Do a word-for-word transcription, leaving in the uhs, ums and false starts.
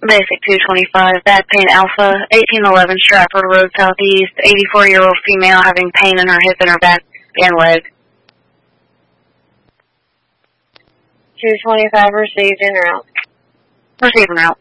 Basic two twenty-five, back pain alpha, eighteen eleven Stratford Road Southeast, eighty-four-year-old female having pain in her hip and her back and leg. two twenty-five received in route. Received in route.